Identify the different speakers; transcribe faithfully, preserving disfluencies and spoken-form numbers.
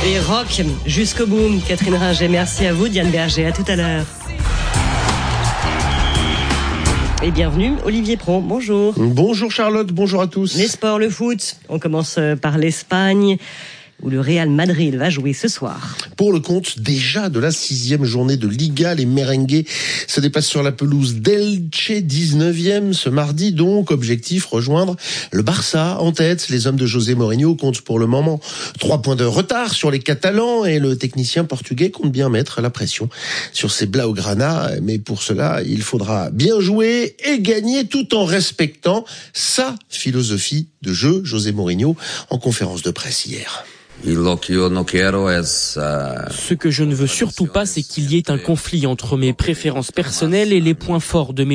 Speaker 1: Et rock jusqu'au bout. Catherine Ringer, merci à vous. Diane Berger, à tout à l'heure. Et bienvenue, Olivier Pron, bonjour.
Speaker 2: Bonjour Charlotte, bonjour à tous.
Speaker 1: Les sports, le foot, on commence par l'Espagne, où le Real Madrid va jouer ce soir.
Speaker 2: Pour le compte déjà de la sixième journée de Liga, les merengues se déplacent sur la pelouse d'Elche, dix-neuvième ce mardi. Donc, objectif, rejoindre le Barça en tête. Les hommes de José Mourinho comptent pour le moment trois points de retard sur les Catalans et le technicien portugais compte bien mettre la pression sur ces Blaugrana. Mais pour cela, il faudra bien jouer et gagner tout en respectant sa philosophie de jeu. José Mourinho en conférence de presse hier.
Speaker 3: Ce que je ne veux surtout pas, c'est qu'il y ait un conflit entre mes préférences personnelles et les points forts de mes